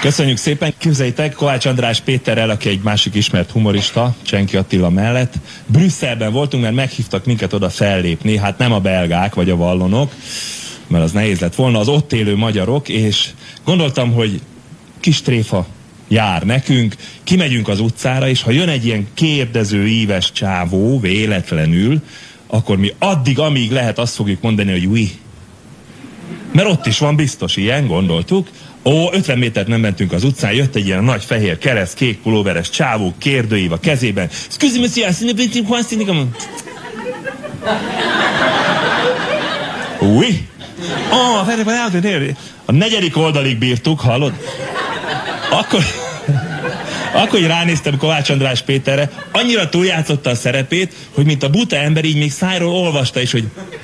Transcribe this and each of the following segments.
Köszönjük szépen. Képzeljétek, Kovács András Péterrel, aki egy másik ismert humorista, Csenki Attila mellett, Brüsszelben voltunk, mert meghívtak minket oda fellépni, hát nem a belgák vagy a vallonok, mert az nehéz lett volna, az ott élő magyarok, és gondoltam, hogy kis tréfa jár nekünk, kimegyünk az utcára, és ha jön egy ilyen kérdező íves csávó véletlenül, akkor mi addig, amíg lehet, azt fogjuk mondani, hogy oui. Mert ott is van biztos ilyen, gondoltuk. 50 métert nem mentünk az utcán, jött egy ilyen nagy fehér kereszt, kék pulóveres csávó, kérdőív a kezében. Excuse me, monsieur, oui. A 4. oldalig bírtuk, hallod? Akkor így ránéztem Kovács András Péterre, annyira túljátszotta a szerepét, hogy mint a buta ember így még szájról olvasta is, hogy...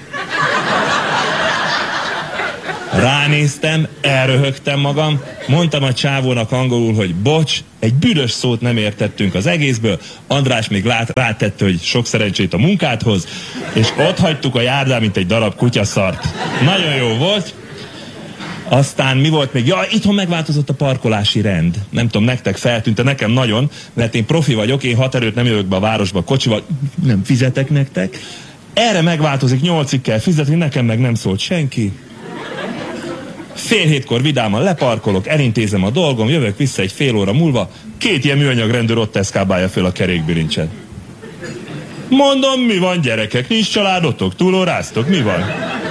Ránéztem, elröhögtem magam, mondtam a csávónak angolul, hogy bocs, egy büdös szót nem értettünk az egészből, András még rátette, hogy sok szerencsét a munkádhoz, és ott hagytuk a járdán, mint egy darab kutyaszart. Nagyon jó volt. Aztán mi volt még? Ja, itthon megváltozott a parkolási rend. Nem tudom, nektek feltűnt, nekem nagyon, mert én profi vagyok, én 6 előtt nem jövök be a városba kocsival, nem fizetek nektek. Erre megváltozik, 8-ig kell fizetni, nekem meg nem szólt senki. 6:30 vidáman leparkolok, elintézem a dolgom, jövök vissza egy fél óra múlva, 2 ilyen műanyag rendőr ott eszkábálja föl a kerékbilincset. Mondom, mi van gyerekek, nincs családotok, túlóráztok, mi van?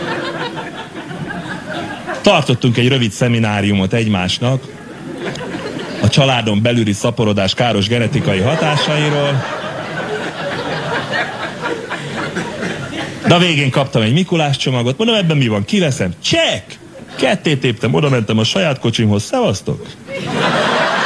Tartottunk egy rövid szemináriumot egymásnak, a családon belüli szaporodás káros genetikai hatásairól, de a végén kaptam egy Mikulás csomagot, mondom, ebben mi van, kiveszem, csekk! 2 téptem, oda mentem a saját kocsimhoz, szevasztok!